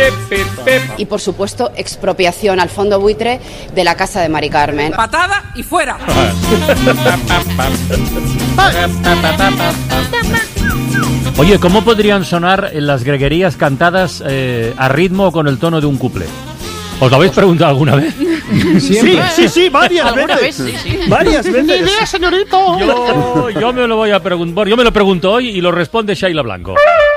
Y por supuesto, expropiación al fondo buitre de la casa de Mari Carmen. Patada y fuera. Oye, ¿cómo podrían sonar las greguerías cantadas a ritmo o con el tono de un cuplé? ¿Os lo habéis preguntado alguna vez? Sí, varias veces. Varias veces. ¡Ni idea, señorito! Yo me lo voy a preguntar. Yo me lo pregunto hoy y lo responde Shaila Blanco.